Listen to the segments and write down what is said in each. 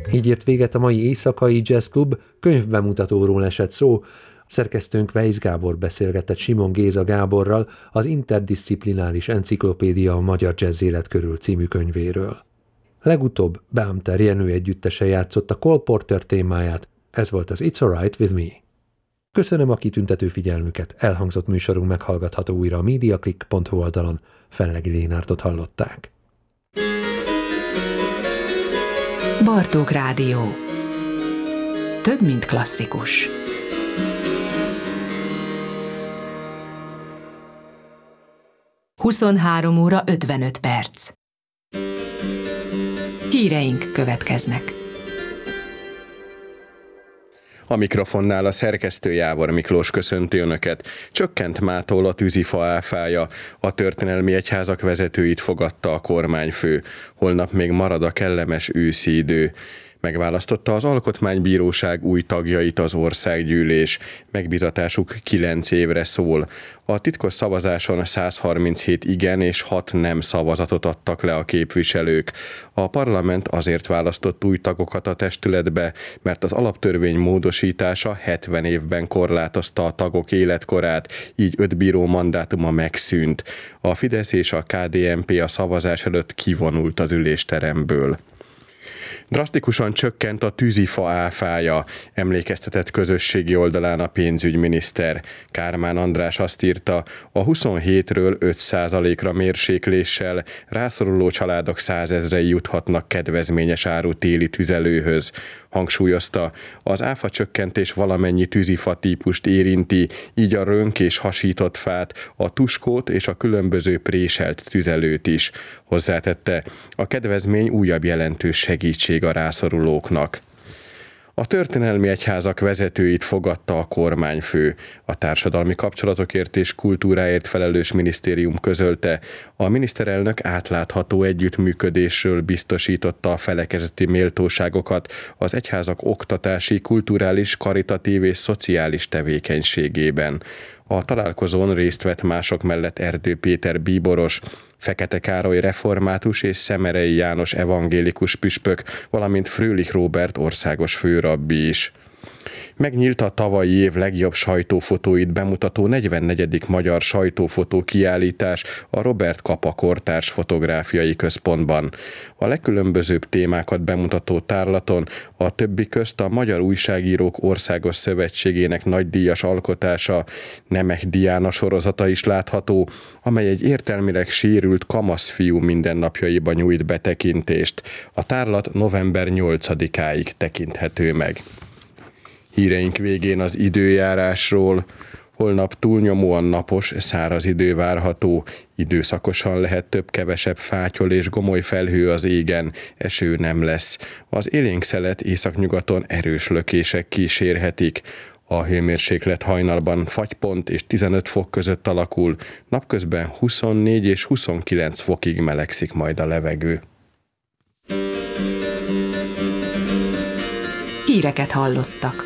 Így ért véget a mai éjszakai jazzklub, könyvbemutatóról esett szó. Szerkesztőnk Weisz Gábor beszélgetett Simon Géza Gáborral az Interdisziplináris Enciklopédia a magyar jazzélet körül című könyvéről. Legutóbb Beamter Jenő együttese játszott a Cole Porter témáját, ez volt az It's Alright With Me. Köszönöm a kitüntető figyelmüket, elhangzott műsorunk meghallgatható újra a mediaclick.hu oldalon, Fellegi Lénárdot hallották. Bartók Rádió. Több, mint klasszikus. Huszonhárom óra 55 perc. Híreink következnek. A mikrofonnál a szerkesztő Jávor Miklós köszönti Önöket. Csökkent mától a tűzifa áfája. A történelmi egyházak vezetőit fogadta a kormányfő. Holnap még marad a kellemes őszi idő. Megválasztotta az Alkotmánybíróság új tagjait az országgyűlés. Megbízatásuk 9 évre szól. A titkos szavazáson 137 igen és 6 nem szavazatot adtak le a képviselők. A parlament azért választott új tagokat a testületbe, mert az alaptörvény módosítása 70 évben korlátozta a tagok életkorát, így 5 bíró mandátuma megszűnt. A Fidesz és a KDNP a szavazás előtt kivonult az ülésteremből. Drasztikusan csökkent a tűzifa áfája, emlékeztetett közösségi oldalán a pénzügyminiszter. Kármán András azt írta, a 27-ről 5%-ra mérsékléssel rászoruló családok 100 000-ei juthatnak kedvezményes áru téli tüzelőhöz. Hangsúlyozta, az áfa csökkentés valamennyi tűzifa típust érinti, így a rönk és hasított fát, a tuskót és a különböző préselt tüzelőt is. Hozzátette, a kedvezmény újabb jelentős segítség a rászorulóknak. A történelmi egyházak vezetőit fogadta a kormányfő. A társadalmi kapcsolatokért és kultúráért felelős minisztérium közölte, a miniszterelnök átlátható együttműködésről biztosította a felekezeti méltóságokat az egyházak oktatási, kulturális, karitatív és szociális tevékenységében. A találkozón részt vett mások mellett Erdő Péter bíboros, Fekete Károly református és Szemerei János evangélikus püspök, valamint Fröhlich Róbert országos főrabbi is. Megnyílt a tavalyi év legjobb sajtófotóit bemutató 44. magyar sajtófotó kiállítás a Robert Capa Kortárs Fotográfiai Központban. A legkülönbözőbb témákat bemutató tárlaton a többi közt a Magyar Újságírók Országos Szövetségének nagydíjas alkotása, Nemek Diana sorozata is látható, amely egy értelmileg sérült kamaszfiú mindennapjaiba nyújt betekintést. A tárlat november 8-áig tekinthető meg. Híreink végén az időjárásról. Holnap túlnyomóan napos, száraz idő várható, időszakosan lehet több-kevesebb fátyol és gomoly felhő az égen, eső nem lesz. Az élénk szelet északnyugaton erős lökések kísérhetik. A hőmérséklet hajnalban fagypont és 15 fok között alakul, napközben 24 és 29 fokig melegszik majd a levegő. Híreket hallottak.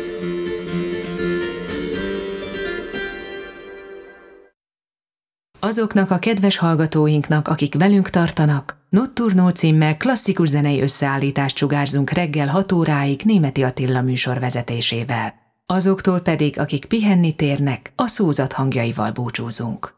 Azoknak a kedves hallgatóinknak, akik velünk tartanak, Notturno címmel klasszikus zenei összeállítást sugárzunk reggel 6 óráig Németi Attila műsor vezetésével. Azoktól pedig, akik pihenni térnek, a szózat hangjaival búcsúzunk.